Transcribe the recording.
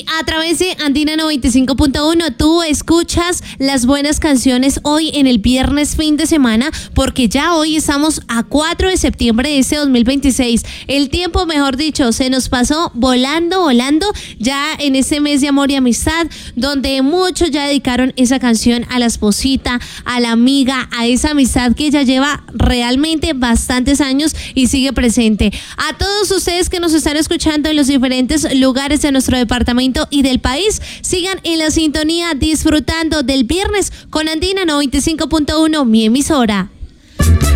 a través de Andina 95.1 tú escuchas las buenas canciones hoy en el viernes fin de semana, porque ya hoy estamos a 4 de septiembre de este 2026. El tiempo, mejor dicho, se nos pasó volando, ya en este mes de amor y amistad, donde muchos ya dedicaron esa canción a la esposita, a la amiga, a esa amistad que ya lleva realmente bastantes años y sigue presente. A todos ustedes que nos están escuchando en los diferentes lugares de nuestro departamento y del país, sigan en la sintonía disfrutando del viernes con Andina 95.1, mi emisora.